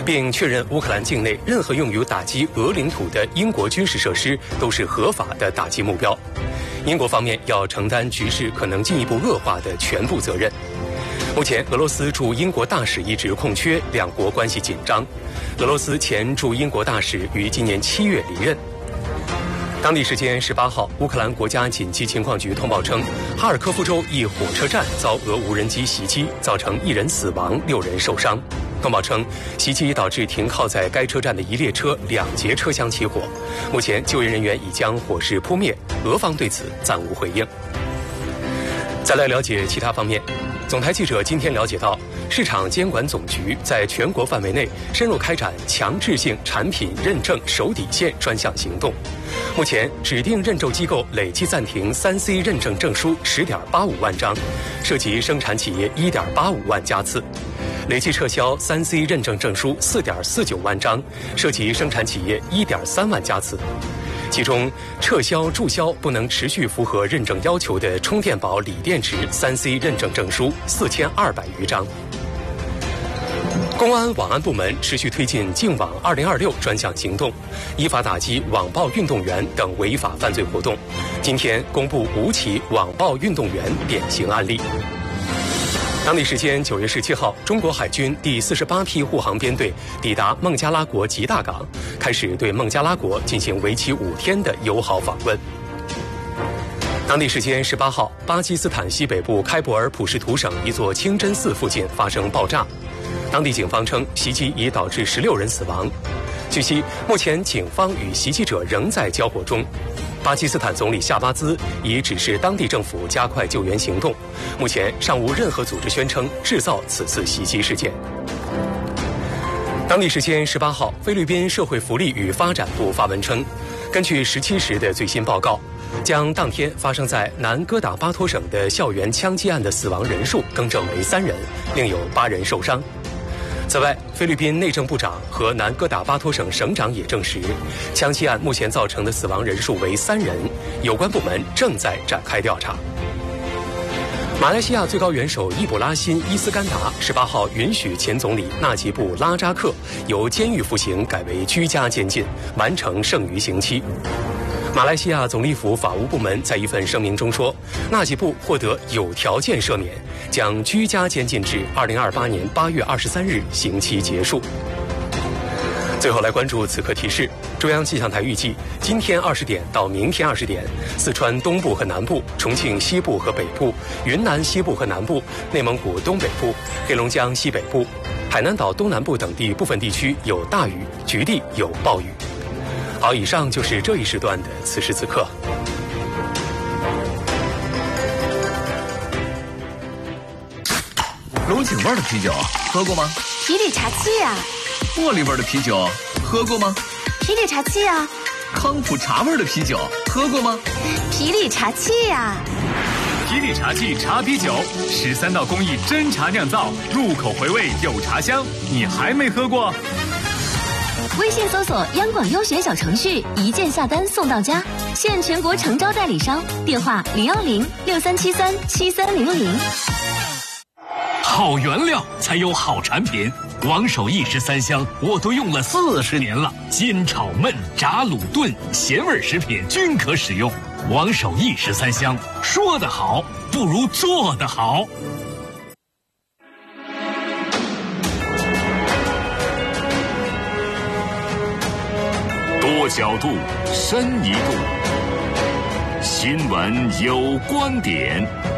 并确认乌克兰境内任何用于打击俄领土的英国军事设施都是合法的打击目标。英国方面要承担局势可能进一步恶化的全部责任。目前，俄罗斯驻英国大使一职空缺，两国关系紧张。俄罗斯前驻英国大使于今年7月离任。当地时间18号，乌克兰国家紧急情况局通报称，哈尔科夫州一火车站遭俄无人机袭击，造成1人死亡，6人受伤。通报称，袭击导致停靠在该车站的一列车2节车厢起火。目前，救援人员已将火势扑灭，俄方对此暂无回应。再来了解其他方面。总台记者今天了解到，市场监管总局在全国范围内深入开展强制性产品认证守底线专项行动。目前，指定认证机构累计暂停3C 认证证书10.85万张，涉及生产企业1.85万家次；累计撤销3C 认证证书4.49万张，涉及生产企业1.3万家次。其中，撤销注销不能持续符合认证要求的充电宝锂电池3C 认证证书4200余张。公安网安部门持续推进净网2026专项行动，依法打击网暴运动员等违法犯罪活动。今天公布5起网暴运动员典型案例。当地时间9月17号，中国海军第48批护航编队抵达孟加拉国吉大港，开始对孟加拉国进行为期5天的友好访问。当地时间18号，巴基斯坦西北部开伯尔普什图省一座清真寺附近发生爆炸，当地警方称袭击已导致16人死亡。据悉，目前警方与袭击者仍在交火中。巴基斯坦总理夏巴兹已指示当地政府加快救援行动，目前尚无任何组织宣称制造此次袭击事件。当地时间18号，菲律宾社会福利与发展部发文称，根据17时的最新报告，将当天发生在南哥打巴托省的校园枪击案的死亡人数更正为3人，另有8人受伤。此外，菲律宾内政部长和南哥打巴托省省长也证实，枪击案目前造成的死亡人数为3人，有关部门正在展开调查。马来西亚最高元首伊卜拉辛·伊斯甘达18号允许前总理纳吉布·拉扎克由监狱服刑改为居家监禁，完成剩余刑期。马来西亚总理府法务部门在一份声明中说，纳吉布获得有条件赦免，将居家监禁至2028年8月23日刑期结束。最后来关注此刻提示，中央气象台预计今天20点到明天20点，四川东部和南部、重庆西部和北部、云南西部和南部、内蒙古东北部、黑龙江西北部、海南岛东南部等地部分地区有大雨，局地有暴雨。好，以上就是这一时段的此时此刻。 龙井味的啤酒喝过吗？ 皮里茶七呀。 茉莉味的啤酒喝过吗？ 皮里茶七呀。 康普茶味的啤酒喝过吗？ 皮里茶七呀。 皮里茶记茶啤酒，13道工艺真茶酿造，入口回味有茶香，你还没喝过？ 微信搜索央广优选小程序，一键下单送到家，现全国诚招代理商，电话010-6373-7300。 好原料才有好产品，王守义13香我都用了40年了，煎炒焖炸卤炖咸味食品均可使用。王守义13香，说得好不如做得好。 多角度，深一度。新闻有观点。